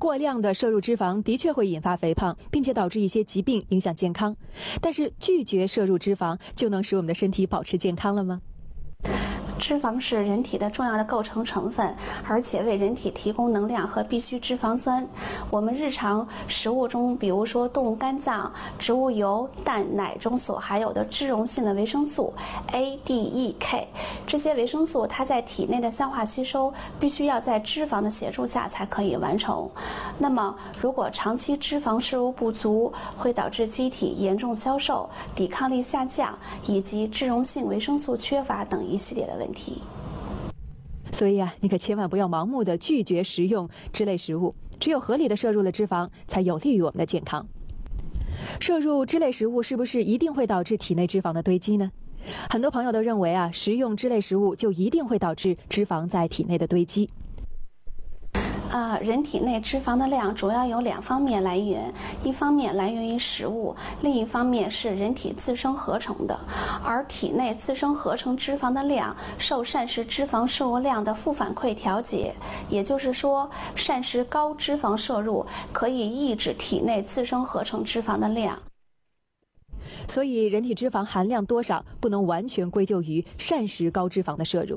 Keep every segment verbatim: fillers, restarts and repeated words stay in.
过量的摄入脂肪的确会引发肥胖，并且导致一些疾病，影响健康。但是拒绝摄入脂肪就能使我们的身体保持健康了吗？ 脂肪是人体的重要的构成成分，而且为人体提供能量和必需脂肪酸。我们日常食物中，比如说动物肝脏、植物油、蛋、奶中所含有的脂溶性的维生素 A、D、E、K， 这些维生素它在体内的消化吸收必须要在脂肪的协助下才可以完成。那么，如果长期脂肪摄入不足，会导致机体严重消瘦、抵抗力下降，以及脂溶性维生素缺乏等一系列的问题。 所以啊，你可千万不要盲目的拒绝食用脂类食物，只有合理的摄入了脂肪，才有利于我们的健康。摄入脂类食物是不是一定会导致体内脂肪的堆积呢？很多朋友都认为啊，食用脂类食物就一定会导致脂肪在体内的堆积。 呃，人体内脂肪的量主要有两方面来源，一方面来源于食物，另一方面是人体自身合成的。而体内自身合成脂肪的量受膳食脂肪摄入量的负反馈调节，也就是说，膳食高脂肪摄入可以抑制体内自身合成脂肪的量。 所以，人体脂肪含量多少不能完全归咎于膳食高脂肪的摄入。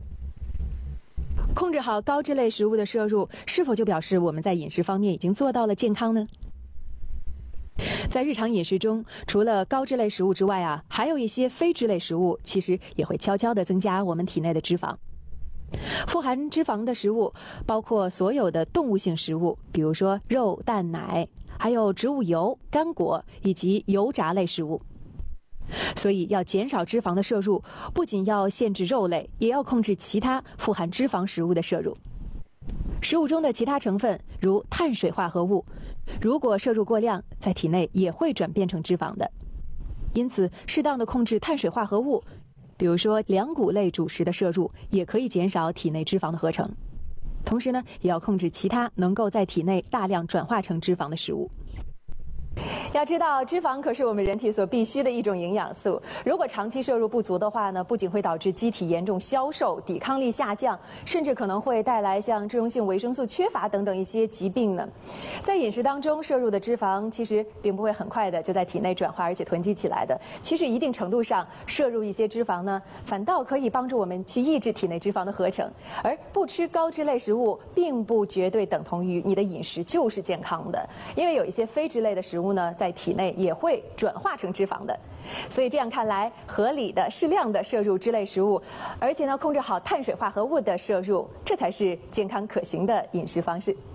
控制好高脂类食物的摄入，是否就表示我们在饮食方面已经做到了健康呢？在日常饮食中，除了高脂类食物之外啊，还有一些非脂类食物，其实也会悄悄地增加我们体内的脂肪。富含脂肪的食物包括所有的动物性食物，比如说肉、蛋、奶，还有植物油、干果以及油炸类食物。所以要减少脂肪的摄入，不仅要限制肉类，也要控制其他富含脂肪食物的摄入。食物中的其他成分，如碳水化合物，如果摄入过量，在体内也会转变成脂肪的。因此，适当的控制碳水化合物，比如说粮谷类主食的摄入，也可以减少体内脂肪的合成。同时呢，也要控制其他能够在体内大量转化成脂肪的食物。要知道，脂肪可是我们人体所必需的一种营养素。如果长期摄入不足的话呢，不仅会导致机体严重消瘦、抵抗力下降，甚至可能会带来像脂溶性维生素缺乏等等一些疾病呢。在饮食当中摄入的脂肪，其实并不会很快的就在体内转化而且囤积起来的。其实一定程度上摄入一些脂肪呢，反倒可以帮助我们去抑制体内脂肪的合成。而不吃高脂类食物，并不绝对等同于你的饮食就是健康的，因为有一些非脂类的食物呢，在体内也会转化成脂肪的。所以这样看来，合理的、适量的摄入脂类食物，而且呢，控制好碳水化合物的摄入，这才是健康可行的饮食方式。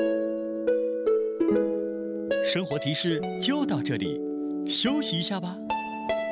生活提示就到这里，休息一下吧。